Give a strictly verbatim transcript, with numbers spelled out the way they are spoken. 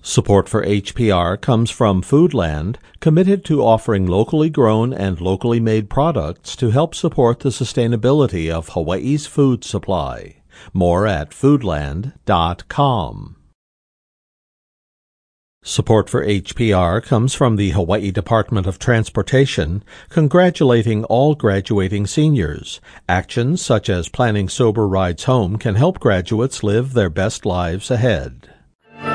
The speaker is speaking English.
Support for H P R comes from Foodland, committed to offering locally grown and locally made products to help support the sustainability of Hawaii's food supply. More at foodland dot com. Support for H P R comes from the Hawaii Department of Transportation, congratulating all graduating seniors. Actions such as planning sober rides home can help graduates live their best lives ahead.